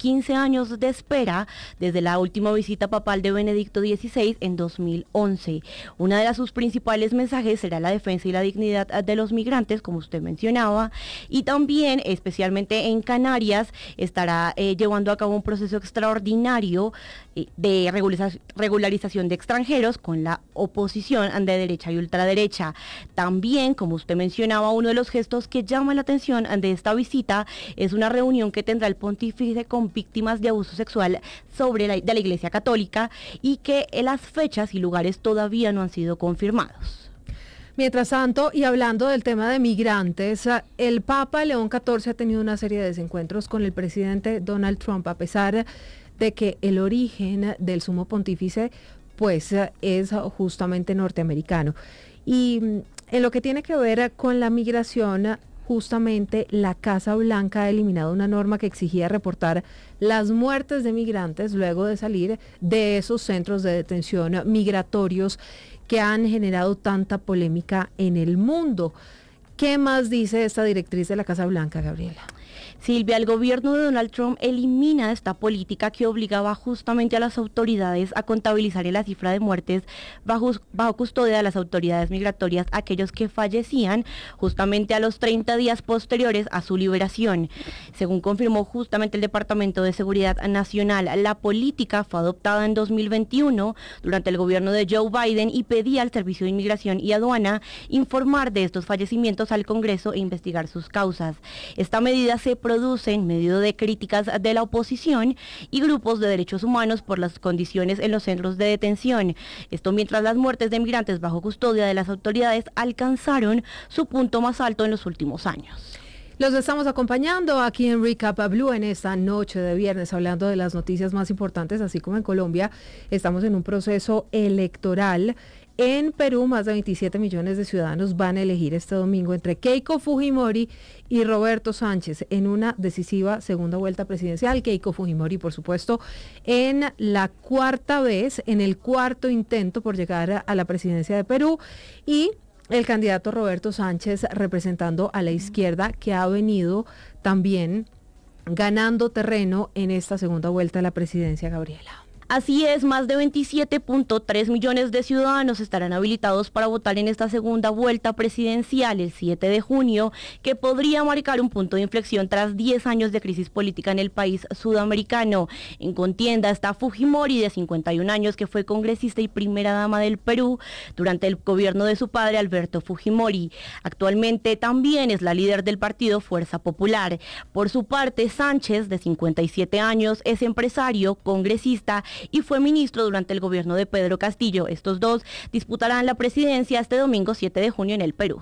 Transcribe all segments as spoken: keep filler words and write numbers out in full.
quince años de espera desde la última visita papal de Benedicto dieciséis en dos mil once. Una de sus principales mensajes será la defensa y la dignidad de los migrantes, como usted mencionaba, y también, especialmente en Canarias, estará eh, llevando a cabo un proceso extraordinario eh, de regularización, regularización de extranjeros con la oposición de derecha y ultraderecha. También, como usted mencionaba, uno de los gestos que llama la atención de esta visita es una reunión que tendrá el pontífice con víctimas de abuso sexual sobre la, de la Iglesia Católica, y que las fechas y lugares todavía no han sido confirmados. Mientras tanto, y hablando del tema de migrantes, el Papa León catorce ha tenido una serie de desencuentros con el presidente Donald Trump, a pesar de que el origen del sumo pontífice pues es justamente norteamericano. Y en lo que tiene que ver con la migración, justamente la Casa Blanca ha eliminado una norma que exigía reportar las muertes de migrantes luego de salir de esos centros de detención migratorios que han generado tanta polémica en el mundo. ¿Qué más dice esta directriz de la Casa Blanca, Gabriela? Silvia, el gobierno de Donald Trump elimina esta política que obligaba justamente a las autoridades a contabilizar en la cifra de muertes bajo, bajo custodia de las autoridades migratorias aquellos que fallecían justamente a los treinta días posteriores a su liberación. Según confirmó justamente el Departamento de Seguridad Nacional, la política fue adoptada en dos mil veintiuno durante el gobierno de Joe Biden y pedía al Servicio de Inmigración y Aduana informar de estos fallecimientos al Congreso e investigar sus causas. Esta medida se produce en medio de críticas de la oposición y grupos de derechos humanos por las condiciones en los centros de detención. Esto mientras las muertes de migrantes bajo custodia de las autoridades alcanzaron su punto más alto en los últimos años. Los estamos acompañando aquí en Recap Blue en esta noche de viernes, hablando de las noticias más importantes, así como en Colombia estamos en un proceso electoral. En Perú, más de veintisiete millones de ciudadanos van a elegir este domingo entre Keiko Fujimori y Roberto Sánchez en una decisiva segunda vuelta presidencial. Keiko Fujimori, por supuesto, en la cuarta vez, en el cuarto intento por llegar a la presidencia de Perú, y el candidato Roberto Sánchez representando a la izquierda, que ha venido también ganando terreno en esta segunda vuelta de la presidencia, Gabriela. Así es, más de veintisiete punto tres millones de ciudadanos estarán habilitados para votar en esta segunda vuelta presidencial el siete de junio, que podría marcar un punto de inflexión tras diez años de crisis política en el país sudamericano. En contienda está Fujimori, de cincuenta y un años, que fue congresista y primera dama del Perú durante el gobierno de su padre, Alberto Fujimori. Actualmente también es la líder del partido Fuerza Popular. Por su parte, Sánchez, de cincuenta y siete años, es empresario, congresista y fue ministro durante el gobierno de Pedro Castillo. Estos dos disputarán la presidencia este domingo siete de junio en el Perú.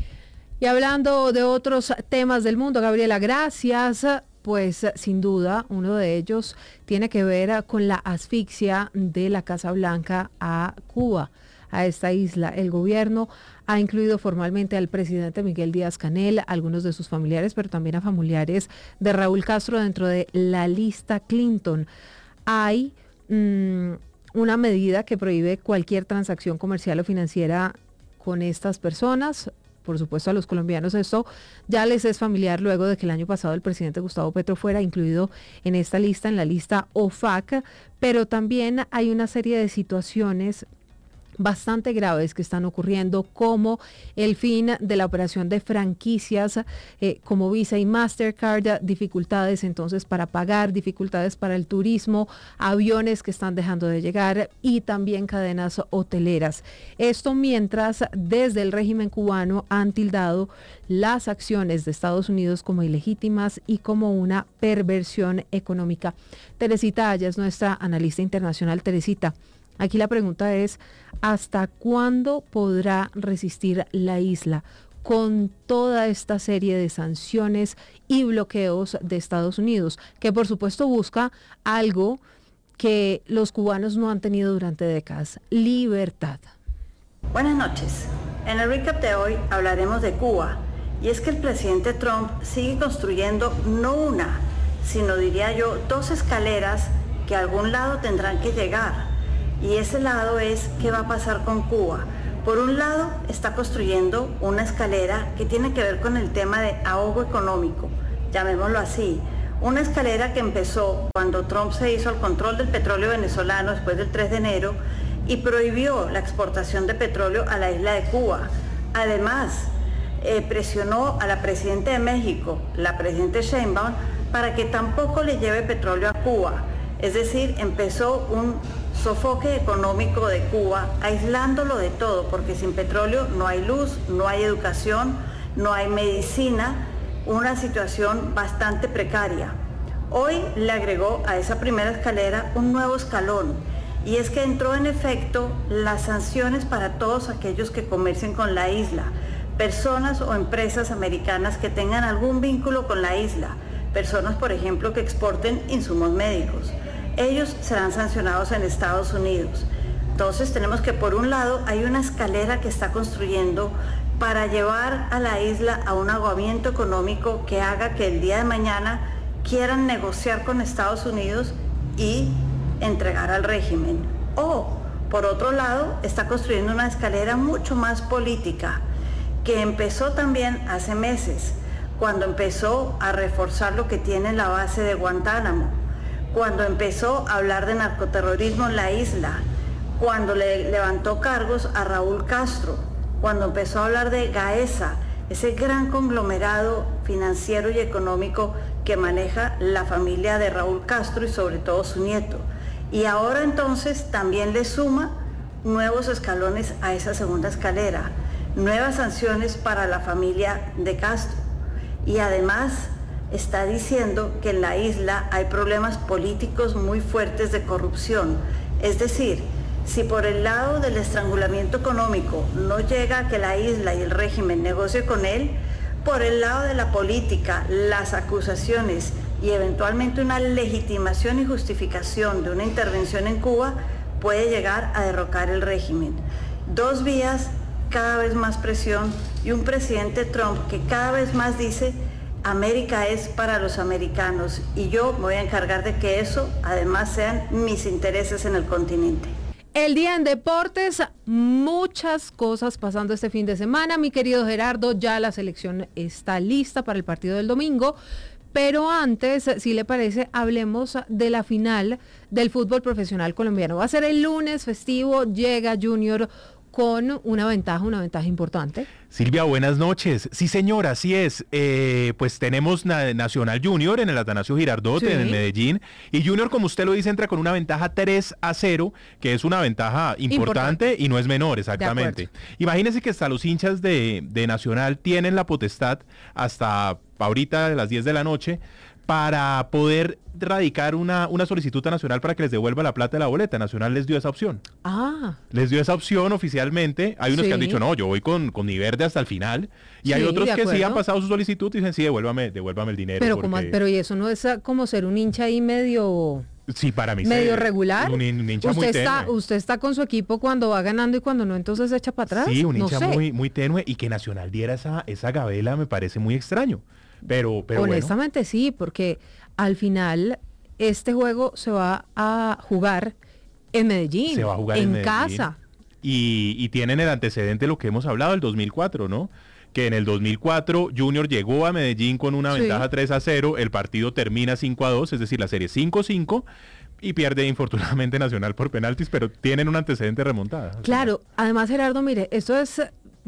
Y hablando de otros temas del mundo, Gabriela, gracias. Pues sin duda uno de ellos tiene que ver con la asfixia de la Casa Blanca a Cuba, a esta isla. El gobierno ha incluido formalmente al presidente Miguel Díaz-Canel, algunos de sus familiares, pero también a familiares de Raúl Castro dentro de la lista Clinton. Hay una medida que prohíbe cualquier transacción comercial o financiera con estas personas. Por supuesto, a los colombianos esto ya les es familiar luego de que el año pasado el presidente Gustavo Petro fuera incluido en esta lista, en la lista O F A C, pero también hay una serie de situaciones bastante graves que están ocurriendo, como el fin de la operación de franquicias eh, como Visa y Mastercard, dificultades entonces para pagar, dificultades para el turismo, aviones que están dejando de llegar y también cadenas hoteleras. Esto mientras desde el régimen cubano han tildado las acciones de Estados Unidos como ilegítimas y como una perversión económica. Teresita Aya es nuestra analista internacional. Teresita, aquí la pregunta es, ¿hasta cuándo podrá resistir la isla con toda esta serie de sanciones y bloqueos de Estados Unidos, que por supuesto busca algo que los cubanos no han tenido durante décadas: libertad? Buenas noches. En el recap de hoy hablaremos de Cuba, y es que el presidente Trump sigue construyendo no una, sino diría yo dos escaleras que a algún lado tendrán que llegar. Y ese lado es qué va a pasar con Cuba. Por un lado, está construyendo una escalera que tiene que ver con el tema de ahogo económico, llamémoslo así, Una escalera que empezó cuando Trump se hizo al control del petróleo venezolano después del tres de enero y prohibió la exportación de petróleo a la isla de Cuba. Además, eh, presionó a la presidenta de México, la presidenta Sheinbaum, para que tampoco le lleve petróleo a Cuba. Es decir, empezó un sofoque económico de Cuba, aislándolo de todo, porque sin petróleo no hay luz, no hay educación, no hay medicina, una situación bastante precaria. Hoy le agregó a esa primera escalera un nuevo escalón, y es que entró en efecto las sanciones para todos aquellos que comercien con la isla, personas o empresas americanas que tengan algún vínculo con la isla, personas, por ejemplo, que exporten insumos médicos. Ellos serán sancionados en Estados Unidos. Entonces tenemos que, por un lado, hay una escalera que está construyendo para llevar a la isla a un aguamiento económico que haga que el día de mañana quieran negociar con Estados Unidos y entregar al régimen. O, por otro lado, está construyendo una escalera mucho más política, que empezó también hace meses, cuando empezó a reforzar lo que tiene la base de Guantánamo, cuando empezó a hablar de narcoterrorismo en la isla, cuando le levantó cargos a Raúl Castro, cuando empezó a hablar de Gaesa, ese gran conglomerado financiero y económico que maneja la familia de Raúl Castro y sobre todo su nieto. Y ahora entonces también le suma nuevos escalones a esa segunda escalera, nuevas sanciones para la familia de Castro. Y además está diciendo que en la isla hay problemas políticos muy fuertes de corrupción. Es decir, si por el lado del estrangulamiento económico no llega a que la isla y el régimen negocie con él, por el lado de la política, las acusaciones y eventualmente una legitimación y justificación de una intervención en Cuba puede llegar a derrocar el régimen. Dos vías, cada vez más presión y un presidente Trump que cada vez más dice: América es para los americanos y yo me voy a encargar de que eso además sean mis intereses en el continente. El día en deportes, muchas cosas pasando este fin de semana. Mi querido Gerardo, ya la selección está lista para el partido del domingo, pero antes, si le parece, hablemos de la final del fútbol profesional colombiano. Va a ser el lunes festivo, llega Junior con una ventaja, una ventaja importante. Silvia, buenas noches. Sí, señora, así es. Eh, pues tenemos na- Nacional Junior en el Atanasio Girardot, sí, en el Medellín. Y Junior, como usted lo dice, entra con una ventaja tres a cero, que es una ventaja importante, importante. Y no es menor, exactamente. Imagínense que hasta los hinchas de, de Nacional tienen la potestad hasta ahorita a las diez de la noche para poder radicar una, una solicitud a Nacional para que les devuelva la plata de la boleta. Nacional les dio esa opción. Ah. Les dio esa opción oficialmente. Hay unos sí. que han dicho, no, yo voy con, con mi verde hasta el final. Y sí, hay otros que sí han pasado su solicitud y dicen, sí, devuélvame, devuélvame el dinero. Pero, porque... como, pero y eso no es como ser un hincha ahí medio... Sí, para mí medio se, regular. Un, un hincha usted muy está, tenue. usted está con su equipo cuando va ganando y cuando no, entonces se echa para atrás. Sí, un hincha no sé. muy, muy tenue, y que Nacional diera esa, esa gabela me parece muy extraño. Pero, pero honestamente bueno. sí, porque al final este juego se va a jugar en Medellín, se va a jugar en, en Medellín. casa. Y, y tienen el antecedente, lo que hemos hablado, el dos mil cuatro, ¿no? Que en el dos mil cuatro Junior llegó a Medellín con una sí. ventaja tres a cero, el partido termina cinco a dos, es decir, la serie cinco a cinco, y pierde infortunadamente Nacional por penaltis, pero tienen un antecedente remontada. Claro, sea. Además, Gerardo, mire, esto es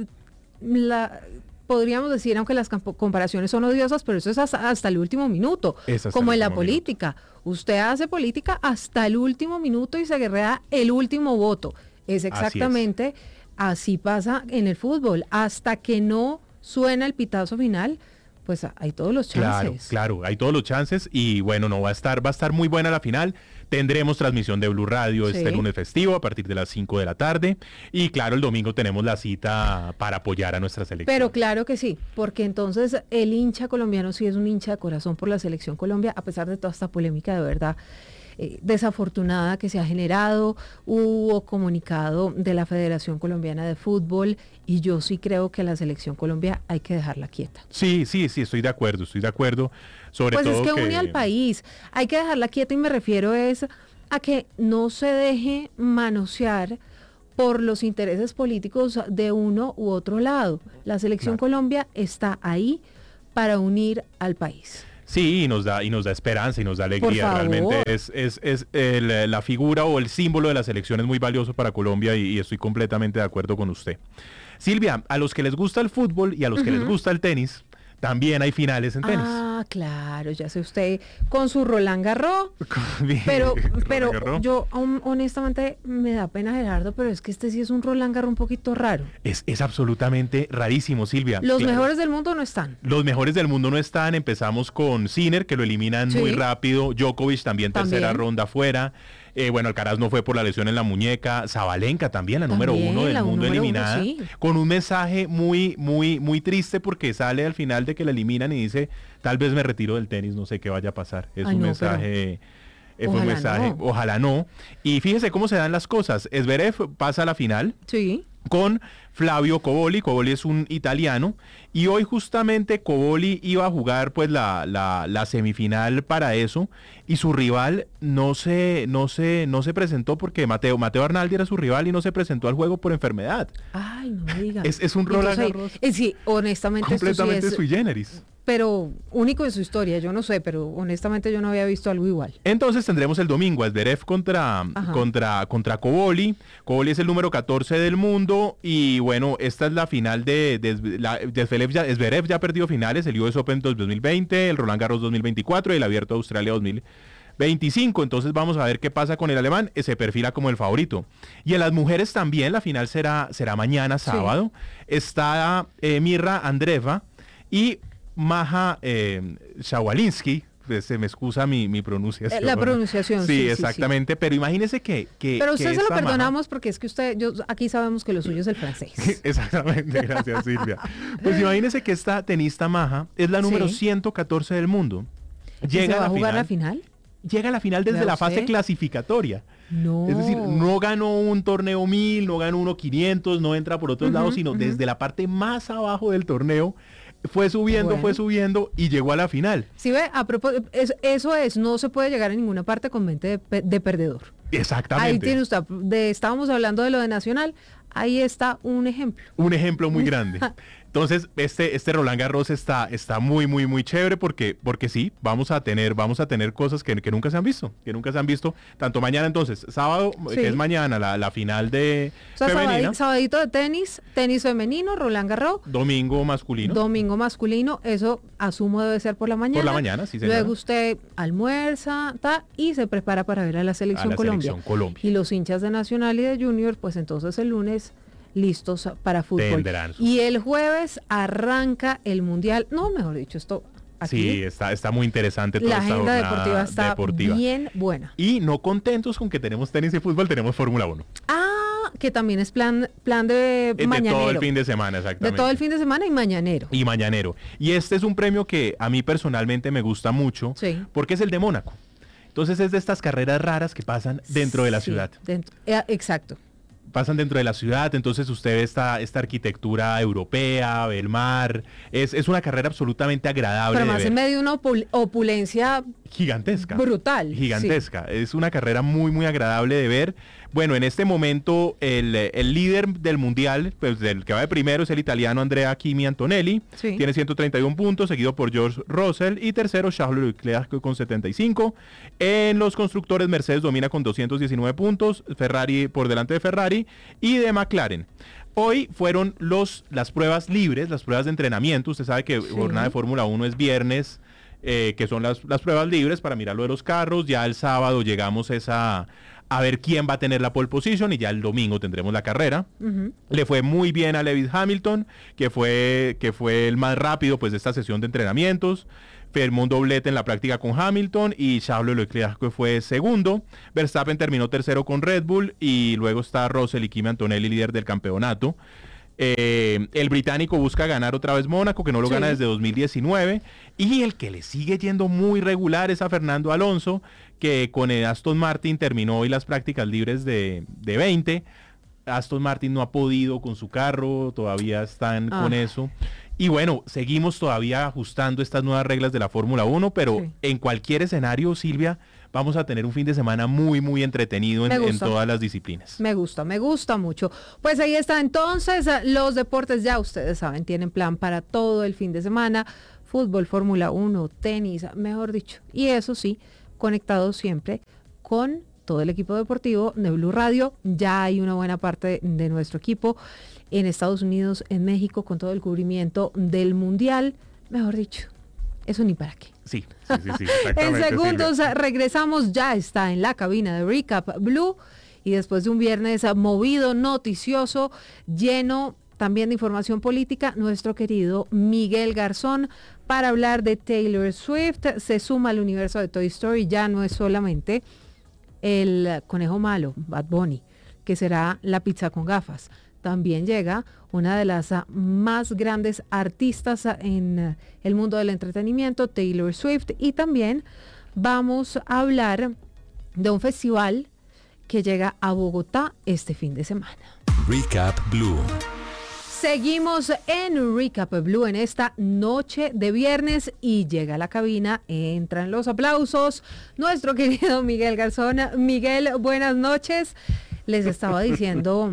la... podríamos decir, aunque las comparaciones son odiosas, pero eso es hasta, hasta el último minuto, hasta como en la política. Minuto. Usted hace política hasta el último minuto y se guerrea el último voto. Es exactamente así, es. así pasa en el fútbol. Hasta que no suena el pitazo final, pues hay todos los chances. Claro, claro, hay todos los chances y bueno, no va a estar, va a estar muy buena la final. Tendremos transmisión de Blue Radio sí. este lunes festivo a partir de las cinco de la tarde. Y claro, el domingo tenemos la cita para apoyar a nuestra selección. Pero claro que sí, porque entonces el hincha colombiano sí es un hincha de corazón por la selección Colombia, a pesar de toda esta polémica de verdad eh, desafortunada que se ha generado. Hubo comunicado de la Federación Colombiana de Fútbol y yo sí creo que la selección Colombia hay que dejarla quieta. Sí, sí, sí, estoy de acuerdo, estoy de acuerdo. Sobre pues todo es que, que une al país, hay que dejarla quieta y me refiero es a que no se deje manosear por los intereses políticos de uno u otro lado. La selección claro. Colombia está ahí para unir al país. Sí, y nos da, y nos da esperanza y nos da alegría. Realmente es, es, es el, la figura o el símbolo de la selección es muy valioso para Colombia y, y estoy completamente de acuerdo con usted. Silvia, a los que les gusta el fútbol y a los uh-huh. que les gusta el tenis, también hay finales en tenis. Ah, claro, ya sé usted con su Roland Garros. pero pero Garros. Yo um, honestamente me da pena, Gerardo, pero es que este sí es un Roland Garros un poquito raro. Es, es absolutamente rarísimo, Silvia. Los claro. mejores del mundo no están. Los mejores del mundo no están. Empezamos con Sinner, que lo eliminan sí. muy rápido. Djokovic también, también. tercera ronda fuera. Eh, bueno, Alcaraz no fue por la lesión en la muñeca. Zabalenka también, la también, número uno del mundo eliminada. Uno, sí. Con un mensaje muy, muy, muy triste porque sale al final de que la eliminan y dice, tal vez me retiro del tenis, no sé qué vaya a pasar. Es Ay, un no, mensaje... Es un mensaje, no. ojalá no. Y fíjese cómo se dan las cosas. Zverev pasa a la final. Sí. Con Flavio Cobolli. Cobolli es un italiano. Y hoy justamente Cobolli iba a jugar pues la, la, la semifinal para eso. Y su rival no se, no se, no se presentó porque Mateo, Mateo Arnaldi era su rival y no se presentó al juego por enfermedad. Ay, no me digas. Es, es un Roland Garros. Eh, sí, honestamente. Completamente esto sí es... sui generis. Pero único en su historia, yo no sé, pero honestamente yo no había visto algo igual. Entonces tendremos el domingo a Zverev contra, contra, contra Cobolli. Cobolli es el número catorce del mundo y bueno, esta es la final de, de, la, de Zverev, ya, Zverev ya perdió finales, el U S Open dos mil veinte, el Roland Garros dos mil veinticuatro y el Abierto de Australia dos mil veinticinco. Entonces vamos a ver qué pasa con el alemán, se perfila como el favorito. Y en las mujeres también, la final será, será mañana sábado. Sí. Está eh, Mirra Andreeva y Maja eh, Shawalinski, pues, se me excusa mi, mi pronunciación. La pronunciación, sí. Sí, exactamente, sí. Pero imagínese que... que pero usted que se lo perdonamos Maja... porque es que usted, yo aquí sabemos que lo suyo es el francés. Exactamente, gracias Silvia. Pues imagínese que esta tenista Maja es la número sí. ciento catorce del mundo. Llega ¿Se va a, a jugar la final? Llega a la final desde la fase clasificatoria. No. Es decir, no ganó un torneo mil, no ganó uno quinientos, no entra por otros uh-huh, lados, sino uh-huh. desde la parte más abajo del torneo. Fue subiendo, bueno. fue subiendo y llegó a la final. Sí, ve, a propósito, es, eso es, no se puede llegar a ninguna parte con mente de, de perdedor. Exactamente. Ahí tiene usted, de, estábamos hablando de lo de Nacional, ahí está un ejemplo. Un ejemplo muy grande. Entonces, este, este Roland Garros está, está muy, muy, muy chévere porque, porque sí, vamos a tener, vamos a tener cosas que, que nunca se han visto, que nunca se han visto, tanto mañana entonces, sábado, sí. que es mañana, la, la final de o sea, femenina. Sabadito de tenis, tenis femenino, Roland Garros. Domingo masculino. Domingo masculino, eso asumo debe ser por la mañana. Por la mañana, sí señora. Luego usted almuerza, ta, y se prepara para ver a la Selección, a la Colombia. selección Colombia. Y los hinchas de Nacional y de Junior, pues entonces el lunes... listos para fútbol. Tendrán. Y el jueves arranca el Mundial. No, mejor dicho, esto aquí. Sí, está, está muy interesante toda la esta agenda deportiva está deportiva. bien buena. Y no contentos con que tenemos tenis y fútbol, tenemos Fórmula uno. Ah, que también es plan, plan de, de mañanero. De todo el fin de semana, exactamente. De todo el fin de semana y mañanero. Y mañanero. Y este es un premio que a mí personalmente me gusta mucho, sí. porque es el de Mónaco. Entonces es de estas carreras raras que pasan dentro de la sí, ciudad. Dentro, eh, exacto. Pasan dentro de la ciudad, entonces usted ve esta, esta arquitectura europea, ve el mar, es, es una carrera absolutamente agradable. Pero más en medio de una opul- opulencia gigantesca. Brutal. Gigantesca. Sí. Es una carrera muy, muy agradable de ver. Bueno, en este momento el, el líder del mundial, pues del que va de primero es el italiano Andrea Kimi Antonelli, sí. tiene ciento treinta y uno puntos, seguido por George Russell y tercero Charles Leclerc con setenta y cinco. En los constructores Mercedes domina con doscientos diecinueve puntos, Ferrari por delante de Ferrari y de McLaren. Hoy fueron los, las pruebas libres, las pruebas de entrenamiento. Usted sabe que sí. jornada de Fórmula uno es viernes, eh, que son las, las pruebas libres para mirar lo de los carros. Ya el sábado llegamos esa, a ver quién va a tener la pole position y ya el domingo tendremos la carrera. Uh-huh. Le fue muy bien a Lewis Hamilton, que fue, que fue el más rápido pues, de esta sesión de entrenamientos. Firmó un doblete en la práctica con Hamilton y Charles Leclerc que fue segundo. Verstappen terminó tercero con Red Bull y luego está Russell y Kimi Antonelli, líder del campeonato. Eh, el británico busca ganar otra vez Mónaco, que no lo sí. gana desde dos mil diecinueve. Y el que le sigue yendo muy regular es a Fernando Alonso, que con el Aston Martin terminó hoy las prácticas libres de, de veinte. Aston Martin no ha podido con su carro, todavía están ah. con eso. Y bueno, seguimos todavía ajustando estas nuevas reglas de la Fórmula uno, pero sí. en cualquier escenario, Silvia, vamos a tener un fin de semana muy, muy entretenido en, en todas las disciplinas. Me gusta, me gusta mucho. Pues ahí está entonces, los deportes ya ustedes saben, tienen plan para todo el fin de semana. fútbol, Fórmula uno, tenis, mejor dicho. Y eso sí, conectados siempre con todo el equipo deportivo de Blue Radio. Ya hay una buena parte de nuestro equipo en Estados Unidos, en México, con todo el cubrimiento del Mundial. Mejor dicho, eso ni para qué. Sí, sí, sí, sí, en segundos Silvia. Regresamos, ya está en la cabina de Recap Blue y después de un viernes movido, noticioso, lleno también de información política, nuestro querido Miguel Garzón para hablar de Taylor Swift. Se suma al universo de Toy Story, ya no es solamente el conejo malo, Bad Bunny, que será la pizza con gafas. También llega una de las más grandes artistas en el mundo del entretenimiento, Taylor Swift, y también vamos a hablar de un festival que llega a Bogotá este fin de semana. Recap Blue. Seguimos en Recap Blue en esta noche de viernes y llega a la cabina, entran los aplausos, nuestro querido Miguel Garzón. Miguel, buenas noches. Les estaba diciendo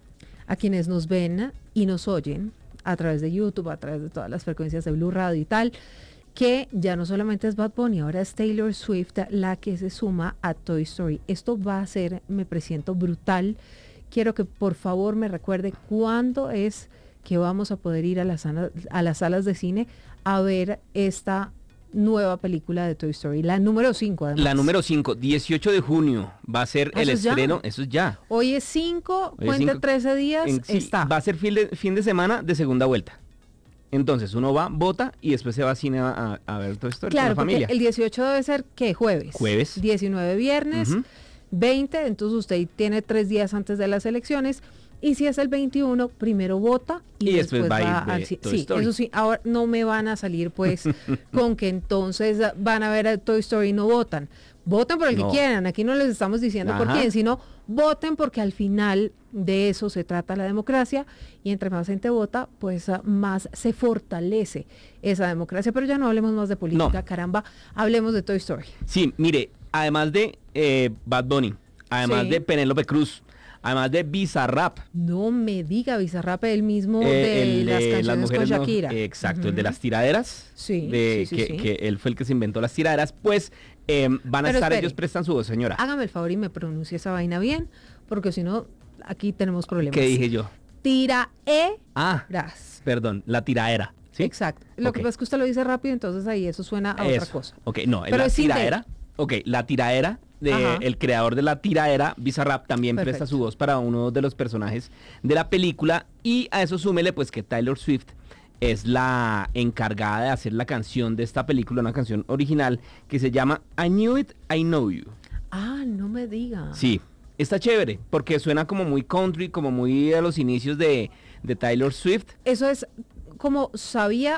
a quienes nos ven y nos oyen a través de YouTube, a través de todas las frecuencias de Blue Radio y tal, que ya no solamente es Bad Bunny, ahora es Taylor Swift la que se suma a Toy Story. Esto va a ser, me presiento, brutal. Quiero que por favor me recuerde cuándo es que vamos a poder ir a las, salas, a las salas de cine a ver esta nueva película de Toy Story, la número cinco además. La número cinco, dieciocho de junio va a ser el ¿Eso estreno, ya? Eso es ya. Hoy es cinco, Hoy cuente cinco, trece días, en, sí, está. Va a ser fin de, fin de semana de segunda vuelta. Entonces uno va, vota y después se va a cine a, a ver Toy Story claro, con la familia. El dieciocho debe ser, ¿qué? Jueves. Jueves. diecinueve viernes, uh-huh. veinte, entonces usted tiene tres días antes de las elecciones. Y si es el veintiuno, primero vota y, y después, después va, va a ir al cine. Toy Sí, Story. eso sí, ahora no me van a salir pues con que entonces van a ver a Toy Story y no votan. Voten por el no. que quieran, aquí no les estamos diciendo Ajá. por quién, sino voten porque al final de eso se trata la democracia y entre más gente vota, pues uh, más se fortalece esa democracia. Pero ya no hablemos más de política, no. caramba, hablemos de Toy Story. Sí, mire, además de eh, Bad Bunny, además sí. de Penélope Cruz, además de Bizarrap. No me diga Bizarrap, el mismo eh, de el, las eh, canciones las con Shakira. No, eh, exacto, uh-huh. el de las tiraderas. Sí, de, sí, sí, que, sí. que él fue el que se inventó las tiraderas. Pues eh, van a Pero estar, espere, ellos prestan su voz, señora. Hágame el favor y me pronuncie esa vaina bien, porque si no, aquí tenemos problemas. ¿Qué dije yo? Tiraeras. Ah, perdón, la tiraera. ¿Sí? Exacto. Lo okay. que pasa es que usted lo dice rápido, entonces ahí eso suena a eso. otra cosa. Ok, no, Pero la es tiraera. Ok, la tiraera. De el creador de la tiraera, Bizarrap, también Perfecto. presta su voz para uno de los personajes de la película. Y a eso súmele pues que Taylor Swift es la encargada de hacer la canción de esta película, una canción original que se llama I Knew It, I Know You. Ah, no me diga. Sí, está chévere porque suena como muy country, como muy a los inicios de, de Taylor Swift. Eso es como sabía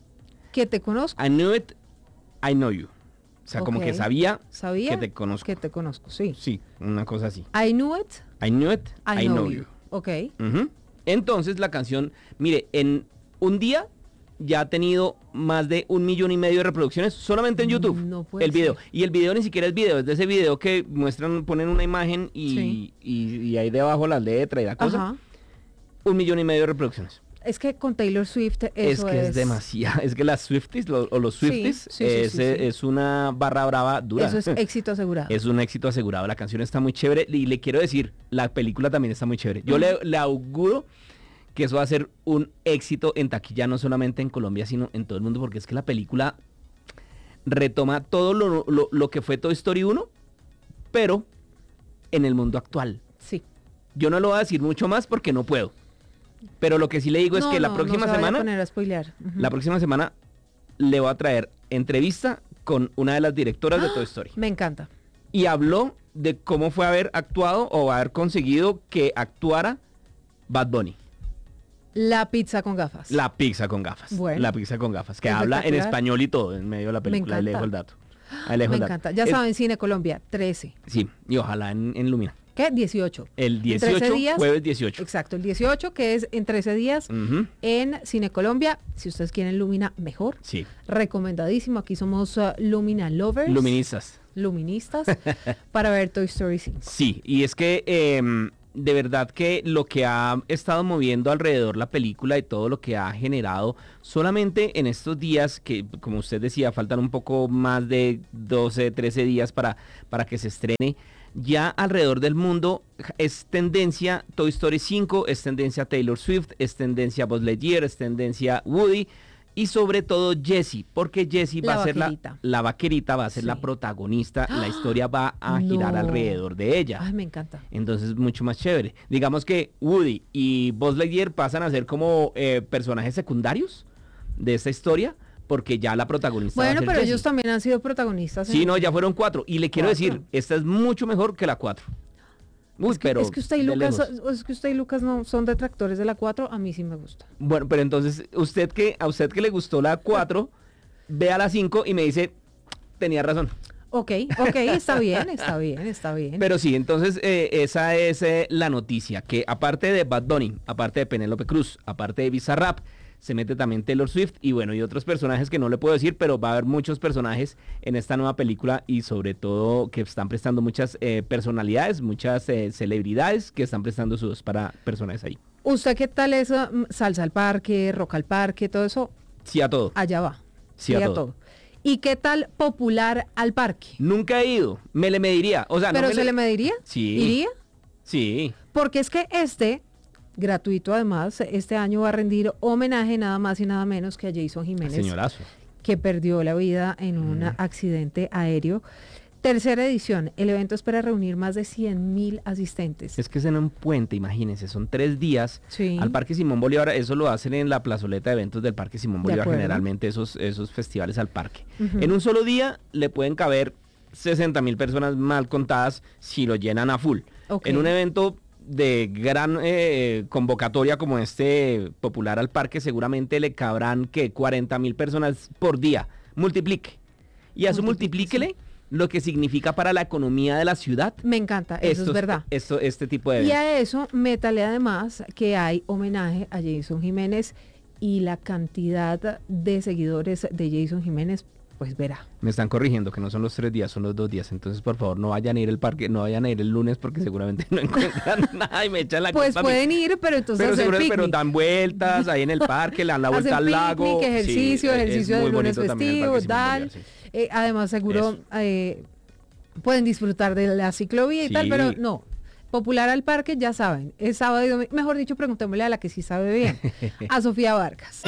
que te conozco. I Knew It, I Know You. O sea, okay. como que sabía, sabía que te conozco. Que te conozco, sí. Sí, una cosa así. I knew it. I knew it, I, I know, know you. you. Ok. Uh-huh. Entonces la canción, mire, en un día ya ha tenido más de un millón y medio de reproducciones solamente en YouTube. No puede el video. ser. Y el video ni siquiera es video, es de ese video que muestran, ponen una imagen y, sí. y, y ahí debajo la letra y la cosa. Ajá. Un millón y medio de reproducciones. Es que con Taylor Swift eso es que es, es demasiado, es que las Swifties lo, o los Swifties sí, sí, es, sí, sí, sí. es una barra brava dura. Eso es éxito asegurado. Es un éxito asegurado, la canción está muy chévere y le quiero decir, la película también está muy chévere. Yo uh-huh. le, le auguro que eso va a ser un éxito en taquilla, no solamente en Colombia, sino en todo el mundo, porque es que la película retoma todo lo, lo, lo que fue Toy Story uno, pero en el mundo actual. Sí. Yo no lo voy a decir mucho más porque no puedo. Pero lo que sí le digo no, es que no, la próxima no se semana, vaya a poner a spoilear. Uh-huh. la próxima semana le voy a traer entrevista con una de las directoras ¡Ah! de Toy Story. Me encanta. Y habló de cómo fue haber actuado o haber conseguido que actuara Bad Bunny. La pizza con gafas. La pizza con gafas. Bueno. La pizza con gafas. Que habla en español y todo en medio de la película. Ahí le dejo el dato. Ahí le dejo Me el dato. encanta. Ya es, saben, Cine Colombia, trece. Sí, y ojalá en, en Lumina. ¿Qué? dieciocho. El dieciocho, días, jueves dieciocho. Exacto, el dieciocho, que es en trece días uh-huh. en Cine Colombia. Si ustedes quieren Lumina, mejor. Sí. Recomendadísimo. Aquí somos uh, Lumina Lovers. Luministas. Luministas para ver Toy Story cinco. Sí, y es que eh, de verdad que lo que ha estado moviendo alrededor la película y todo lo que ha generado solamente en estos días, que como usted decía, faltan un poco más de doce, trece días para, para que se estrene, ya alrededor del mundo es tendencia Toy Story cinco, es tendencia Taylor Swift, es tendencia Buzz Lightyear, es tendencia Woody y sobre todo Jessie, porque Jessie va a ser la, la vaquerita, va a ser sí. la protagonista, ¡ah! La historia va a no. girar alrededor de ella. Ay, me encanta. Entonces es mucho más chévere. Digamos que Woody y Buzz Lightyear pasan a ser como eh, personajes secundarios de esta historia, porque ya la protagonista bueno, va a ser pero Jessie. Ellos también han sido protagonistas. Sí, no, ya fueron cuatro. Y le quiero ¿Cuatro? decir, esta es mucho mejor que la cuatro. Uy, es, que, pero es que usted y Lucas, es que usted y Lucas no son detractores de la cuatro, a mí sí me gusta. Bueno, pero entonces, usted que a usted que le gustó la cuatro, vea la cinco y me dice, tenía razón. Ok, ok, está bien, está bien, está bien. Pero sí, entonces eh, esa es eh, la noticia, que aparte de Bad Bunny, aparte de Penélope Cruz, aparte de Bizarrap, se mete también Taylor Swift y bueno, y otros personajes que no le puedo decir, pero va a haber muchos personajes en esta nueva película y sobre todo que están prestando muchas eh, personalidades, muchas eh, celebridades que están prestando sus para personajes ahí. ¿Usted qué tal es uh, salsa al parque, rock al parque, todo eso? Sí a todo. Allá va. Sí, sí a, a todo. todo. ¿Y qué tal popular al parque? Nunca he ido, me le mediría. O sea, ¿Pero no me se le... le mediría? Sí. ¿Iría? Sí. Porque es que este... gratuito además, este año va a rendir homenaje nada más y nada menos que a Jason Jiménez, señorazo, que perdió la vida en un mm. accidente aéreo. Tercera edición, el evento espera reunir más de cien mil asistentes. Es que es en un puente, imagínense, son tres días sí. al Parque Simón Bolívar, eso lo hacen en la plazoleta de eventos del Parque Simón Bolívar, generalmente esos, esos festivales al parque. Uh-huh. En un solo día le pueden caber sesenta mil personas mal contadas si lo llenan a full. Okay. En un evento de gran eh, convocatoria como este popular al parque, seguramente le cabrán que cuarenta mil personas por día. Multiplique. Y a eso multiplíquele sí. lo que significa para la economía de la ciudad. Me encanta, eso Estos, es verdad. Esto, este tipo de eventos. Y a eso métale además que hay homenaje a Jason Jiménez y la cantidad de seguidores de Jason Jiménez, pues verá. Me están corrigiendo que no son los tres días, son los dos días. Entonces, por favor, no vayan a ir al parque, no vayan a ir el lunes porque seguramente no encuentran nada y me echan la Pues culpa pueden ir, pero entonces pero, hacer seguro, picnic. pero dan vueltas ahí en el parque, le dan la vuelta al lago. Picnic, ejercicio, sí, ejercicio de lunes festivo, tal. Sí. Eh, además, seguro eh, pueden disfrutar de la ciclovía y sí. tal, pero no. Popular al parque, ya saben, es sábado y domingo. Mejor dicho, preguntémosle a la que sí sabe bien, a Sofía Vargas.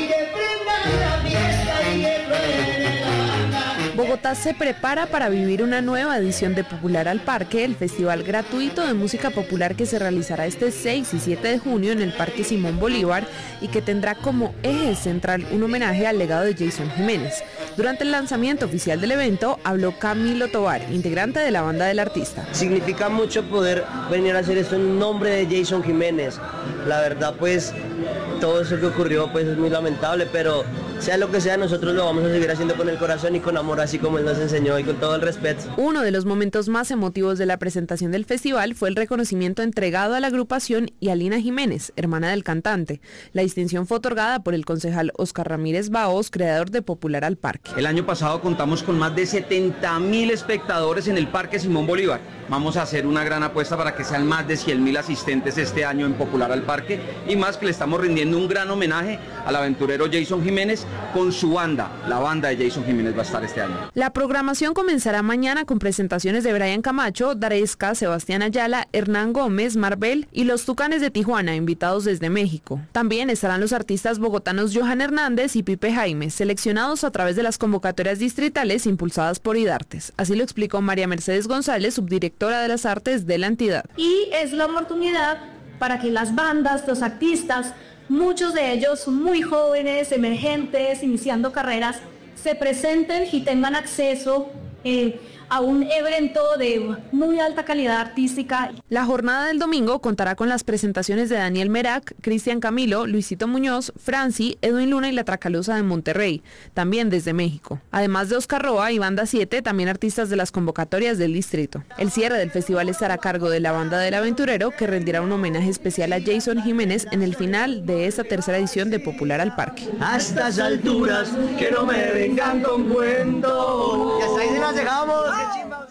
Bogotá se prepara para vivir una nueva edición de Popular al Parque, el festival gratuito de música popular que se realizará este seis y siete de junio en el Parque Simón Bolívar y que tendrá como eje central un homenaje al legado de Jason Jiménez. Durante el lanzamiento oficial del evento habló Camilo Tovar, integrante de la banda del artista. Significa mucho poder venir a hacer esto en nombre de Jason Jiménez. La verdad, pues, todo eso que ocurrió pues es muy lamentable, pero sea lo que sea, nosotros lo vamos a seguir haciendo con el corazón y con amor, así como él nos enseñó y con todo el respeto. Uno de los momentos más emotivos de la presentación del festival fue el reconocimiento entregado a la agrupación y a Lina Jiménez, hermana del cantante. La distinción fue otorgada por el concejal Oscar Ramírez Baos, creador de Popular al Parque. El año pasado contamos con más de setenta mil espectadores en el Parque Simón Bolívar. Vamos a hacer una gran apuesta para que sean más de cien mil asistentes este año en Popular al Parque y más que le estamos rindiendo un gran homenaje al aventurero Jason Jiménez con su banda. La banda de Jason Jiménez va a estar este año. La programación comenzará mañana con presentaciones de Brian Camacho, Daresca, Sebastián Ayala, Hernán Gómez, Marvel y los Tucanes de Tijuana, invitados desde México. También estarán los artistas bogotanos Johan Hernández y Pipe Jaime, seleccionados a través de las convocatorias distritales impulsadas por IDARTES. Así lo explicó María Mercedes González, subdirectora de las artes de la entidad. Y es la oportunidad para que las bandas, los artistas, muchos de ellos muy jóvenes, emergentes, iniciando carreras, se presenten y tengan acceso eh, a un evento de muy alta calidad artística. La jornada del domingo contará con las presentaciones de Daniel Merak, Cristian Camilo, Luisito Muñoz, Franci, Edwin Luna y La Tracalosa de Monterrey, también desde México. Además de Oscar Roa y Banda siete, también artistas de las convocatorias del distrito. El cierre del festival estará a cargo de la Banda del Aventurero, que rendirá un homenaje especial a Jason Jiménez en el final de esta tercera edición de Popular al Parque. A estas alturas, que no me vengan con cuentos. Y hasta ahí se las dejamos.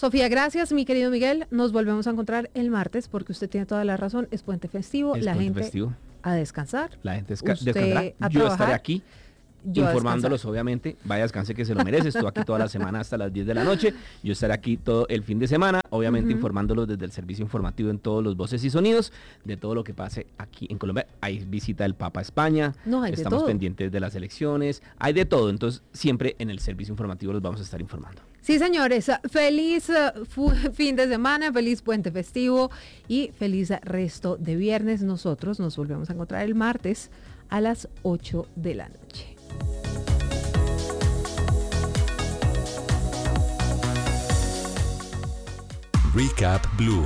Sofía, gracias, mi querido Miguel. Nos volvemos a encontrar el martes porque usted tiene toda la razón. Es puente festivo, Es la puente gente festivo. a descansar. La gente desca- Usted descansará. a Yo trabajar, estaré aquí yo a informándolos, descansar. obviamente. Vaya, descanse que se lo merece. Estuvo aquí toda la semana hasta las diez de la noche. Yo estaré aquí todo el fin de semana, obviamente Ujú. informándolos desde el servicio informativo en todos los voces y sonidos de todo lo que pase aquí en Colombia. Hay visita del Papa a España, No, hay de estamos todo. pendientes de las elecciones, hay de todo. Entonces, siempre en el servicio informativo los vamos a estar informando. Sí, señores, feliz eh, fu- fin de semana, feliz puente festivo y feliz resto de viernes. Nosotros nos volvemos a encontrar el martes a las ocho de la noche. Recap Blue.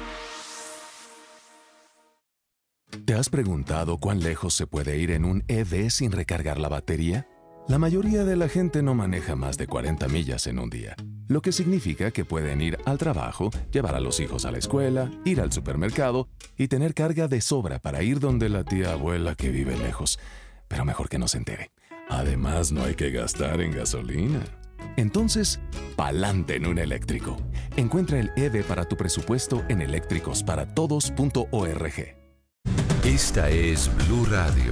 ¿Te has preguntado cuán lejos se puede ir en un E V sin recargar la batería? La mayoría de la gente no maneja más de cuarenta millas en un día, lo que significa que pueden ir al trabajo, llevar a los hijos a la escuela, ir al supermercado y tener carga de sobra para ir donde la tía abuela que vive lejos. Pero mejor que no se entere. Además, no hay que gastar en gasolina. Entonces, pa'lante en un eléctrico. Encuentra el E V para tu presupuesto en eléctricos para todos punto org. Esta es Blue Radio.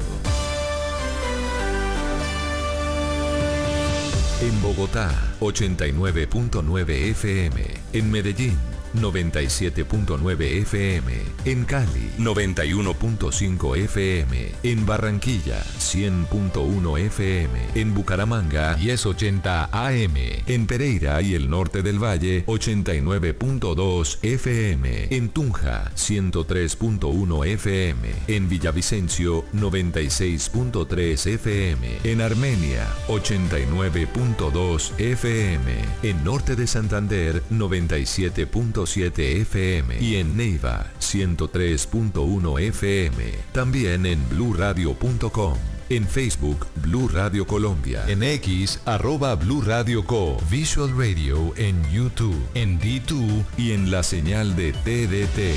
En Bogotá, ochenta y nueve punto nueve F M. En Medellín, noventa y siete punto nueve F M. En Cali, noventa y uno punto cinco F M. En Barranquilla, cien punto uno F M. En Bucaramanga, diez ochenta A M. En Pereira y el norte del Valle, ochenta y nueve punto dos F M. En Tunja, ciento tres punto uno F M. En Villavicencio, noventa y seis punto tres F M. En Armenia, ochenta y nueve punto dos F M. En Norte de Santander, noventa y siete punto siete F M. Y en Neiva, ciento tres punto uno F M. También en blue radio punto com. En Facebook, Blue Radio Colombia. En X, arroba Blue Radio Co. Visual Radio en YouTube. En D dos y en la señal de T D T.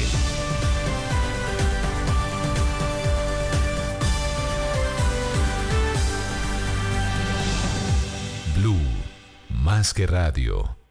Blue, más que radio.